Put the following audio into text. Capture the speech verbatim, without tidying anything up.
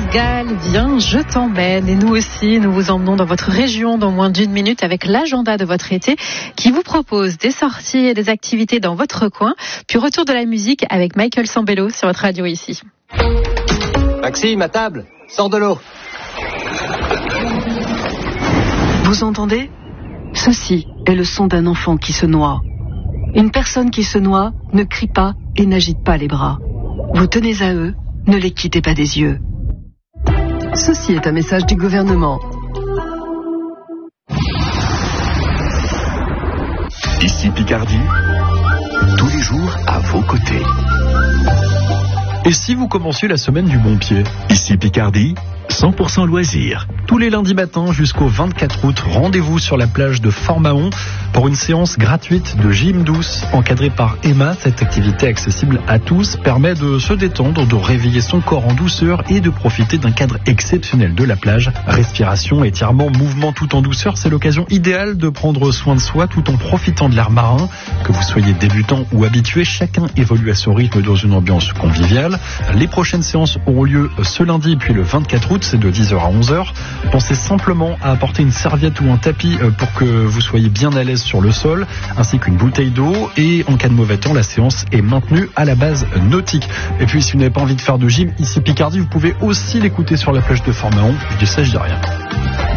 Gall, viens, je t'emmène. Et nous aussi, nous vous emmenons dans votre région dans moins d'une minute avec l'agenda de votre été qui vous propose des sorties et des activités dans votre coin. Puis retour de la musique avec Michael Sambello sur votre radio ici. Maxime, à table, sors de l'eau. Vous entendez ? Ceci est le son d'un enfant qui se noie. Une personne qui se noie ne crie pas et n'agite pas les bras. Vous tenez à eux, ne les quittez pas des yeux. Ceci est un message du gouvernement. Ici Picardie, tous les jours à vos côtés. Et si vous commenciez la semaine du bon pied ? Ici Picardie, cent pour cent loisirs. Tous les lundis matins jusqu'au vingt-quatre août, rendez-vous sur la plage de Fort-Mahon pour une séance gratuite de gym douce encadrée par Emma. Cette activité accessible à tous permet de se détendre, de réveiller son corps en douceur et de profiter d'un cadre exceptionnel de la plage. Respiration, étirement, mouvement tout en douceur, c'est l'occasion idéale de prendre soin de soi tout en profitant de l'art marin. Que vous soyez débutant ou habitué, chacun évolue à son rythme dans une ambiance conviviale. Les prochaines séances auront lieu ce lundi puis le vingt-quatre août, c'est de dix heures à onze heures. Pensez simplement à apporter une serviette ou un tapis pour que vous soyez bien à l'aise sur le sol, ainsi qu'une bouteille d'eau. Et en cas de mauvais temps, la séance est maintenue à la base nautique. Et puis si vous n'avez pas envie de faire de gym, ici Picardie, vous pouvez aussi l'écouter sur la plage de Fort-Mahon. Je dis ça, je dis rien.